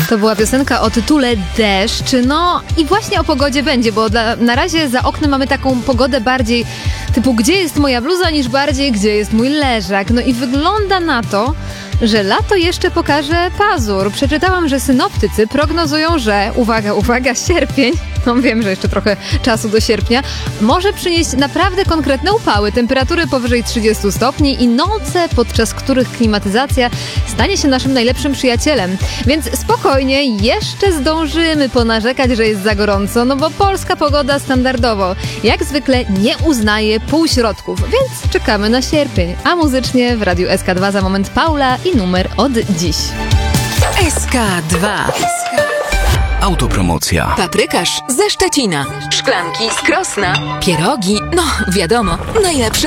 To była piosenka o tytule Deszcz. No i właśnie o pogodzie będzie, bo na razie za oknem mamy taką pogodę bardziej typu gdzie jest moja bluza, niż bardziej gdzie jest mój leżak. No i wygląda na to, że lato jeszcze pokaże pazur. Przeczytałam, że synoptycy prognozują, że uwaga, uwaga, sierpień, no wiem, że jeszcze trochę czasu do sierpnia, może przynieść naprawdę konkretne upały, temperatury powyżej 30 stopni i noce, podczas których klimatyzacja stanie się naszym najlepszym przyjacielem. Więc spokojnie, jeszcze zdążymy ponarzekać, że jest za gorąco, no bo polska pogoda standardowo, jak zwykle, nie uznaje półśrodków, więc czekamy na sierpień. A muzycznie w Radiu SK2 za moment Paula i numer od dziś. SK2. Autopromocja. Paprykarz ze Szczecina. Szklanki z Krosna. Pierogi, no wiadomo, najlepsze